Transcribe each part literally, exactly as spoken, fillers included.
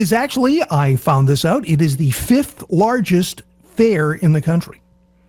is actually, I found this out, it is the fifth largest fair in the country.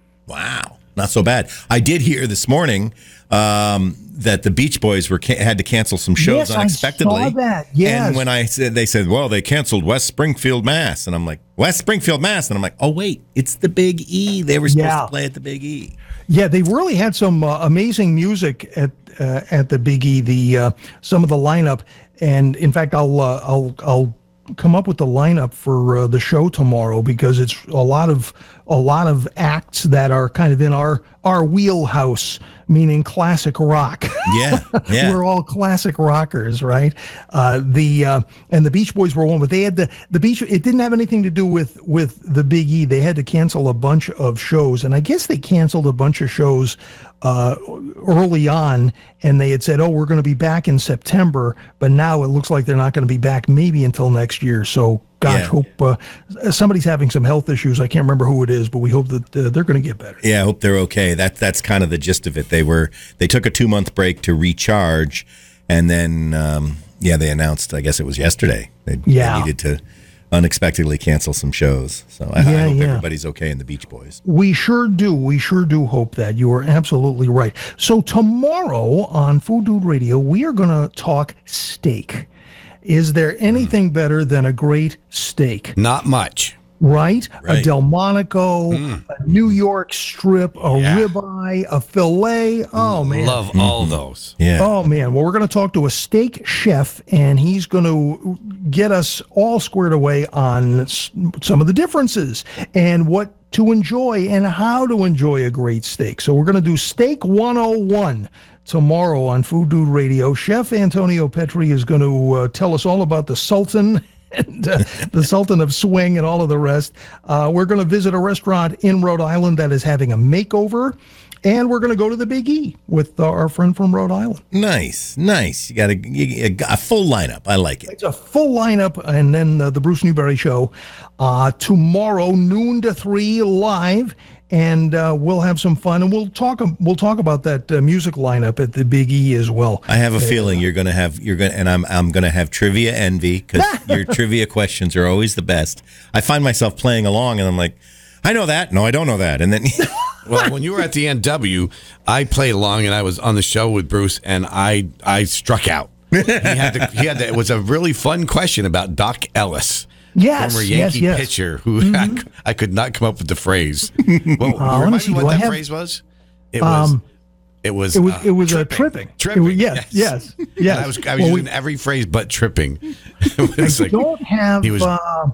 Wow. Not so bad. I did hear this morning um, that the Beach Boys were ca- had to cancel some shows Yes, unexpectedly. I saw that. Yes. And when I said, they said, well, they canceled West Springfield, Mass. And I'm like, West Springfield, Mass. And I'm like, oh, wait, it's the Big E. They were supposed Yeah. to play at the Big E. Yeah, they really had some uh, amazing music at uh, at the Big E. The uh, some of the lineup, and in fact, I'll uh, I'll I'll come up with the lineup for uh, the show tomorrow, because it's a lot of a lot of acts that are kind of in our our wheelhouse, meaning classic rock. Yeah, yeah. We're all classic rockers, right? Uh, the uh, and the Beach Boys were one, but they had the the Beach. It didn't have anything to do with with the Big E. They had to cancel a bunch of shows, and I guess they canceled a bunch of shows uh, early on, and they had said, "Oh, we're going to be back in September," but now it looks like they're not going to be back maybe until next year. So, gosh, Yeah. hope uh, somebody's having some health issues. I can't remember who it is, but we hope that uh, they're going to get better. Yeah, I hope they're okay. That that's kind of the gist of it. They were they took a two month break to recharge, and then um, yeah, they announced. I guess it was yesterday. They, Yeah. they needed to unexpectedly cancel some shows. So I, I Yeah, hope yeah. everybody's okay in the Beach Boys. We sure do. We sure do hope that. You are absolutely right. So tomorrow on Food Dude Radio, we are going to talk steak. Is there anything better than a great steak? Not much. Right? Right. A Delmonico, a New York strip, a Yeah. ribeye, a filet. Oh, man. Love all those. Yeah. Oh, man. Well, we're going to talk to a steak chef, and he's going to get us all squared away on s- some of the differences and what to enjoy and how to enjoy a great steak. So we're going to do Steak one oh one tomorrow on Food Dude Radio. Chef Antonio Petri is going to uh, tell us all about the Sultan and uh, the Sultan of Swing and all of the rest. Uh, we're going to visit a restaurant in Rhode Island that is having a makeover, and we're going to go to the Big E with uh, our friend from Rhode Island. Nice, nice. You got a, you- a full lineup. I like it. It's a full lineup, and then uh, the Bruce Newberry Show uh, tomorrow, noon to three, live, and uh, we'll have some fun, and we'll talk. We'll talk about that uh, music lineup at the Big E as well. I have a feeling you're gonna have you're gonna and I'm I'm gonna have trivia envy, because your trivia questions are always the best. I find myself playing along, and I'm like, I know that. No, I don't know that. And then Well, when you were at the N W, I played along, and I was on the show with Bruce, and I I struck out. He had to, he had to, it was a really fun question about Doc Ellis. Yes, Former yes, Yankee yes. pitcher who I, c- I could not come up with the phrase. Well, Uh, let me remind see, me do what I that have- phrase was. It was. Um, it was. It was uh, it was a tripping. tripping. Tripping. It was- yes, yes, yes. And I was I was Well, we- using every phrase but tripping. It was I like- don't have. he was- uh,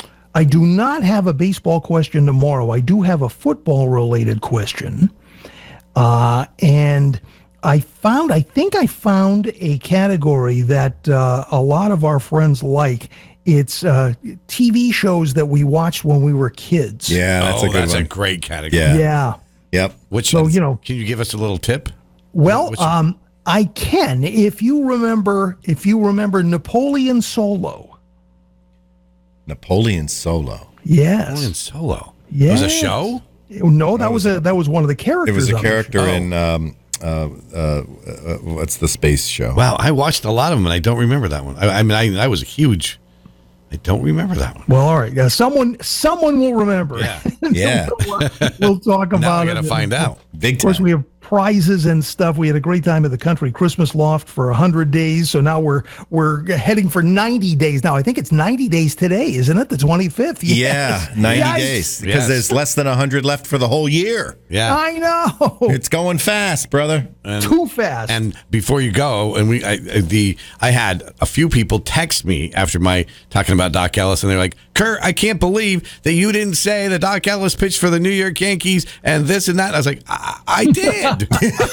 I do not have a baseball question tomorrow. I do have a football related question, uh, and I found. I think I found a category that uh, a lot of our friends like. It's uh, T V shows that we watched when we were kids. yeah, that's oh, a good that's one. a great category. Yeah. Yeah. Yep. Which So, you know- can you give us a little tip? Well, Which- um, I can if you remember. If you remember Napoleon Solo. Napoleon Solo. Yes. Napoleon Solo. Yes. It was a show? No, that was a that was one of the characters. It was a on the character show. in um, uh, uh, uh, what's the space show? Wow, I watched a lot of them, and I don't remember that one. I, I mean, I, I was a huge. I don't remember that one. Well, all right. Yeah, someone someone will remember. Yeah. Yeah. we'll, we'll talk Now about I got it. to find out. Big Of course, time. we have prizes and stuff. We had a great time at the Country Christmas Loft for a hundred days. So now we're we're heading for ninety days. Now I think it's ninety days today, isn't it? The twenty-fifth. Yeah, ninety Yes. days, because Yes. there's less than one hundred left for the whole year. Yeah. I know. It's going fast, brother. And, Too fast. and before you go, and we, I, I- the, I had a few people text me after my talking about Doc Ellis, and they're like, "Kurt, I can't believe that you didn't say that Doc Ellis pitched for the New York Yankees and this and that." And I was like, "I, I did."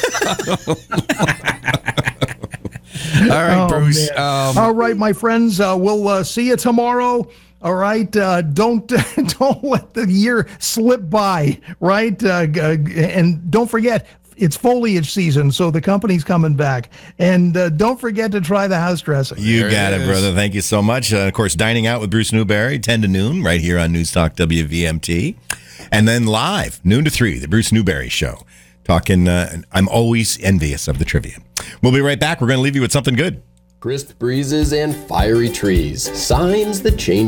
All right, Oh, Bruce. man. Um, All right, my friends. Uh, we'll uh, see you tomorrow. All right. Uh, don't don't let the year slip by. Right. Uh, g- uh, and don't forget, it's foliage season, so the company's coming back. And uh, don't forget to try the house dressing. You There got it it, is. brother. Thank you so much. Uh, of course, Dining Out with Bruce Newberry, ten to noon, right here on News Talk W V M T. And then live, noon to three, the Bruce Newberry Show. Talking, uh, I'm always envious of the trivia. We'll be right back. We're going to leave you with something good. Crisp breezes and fiery trees, signs that change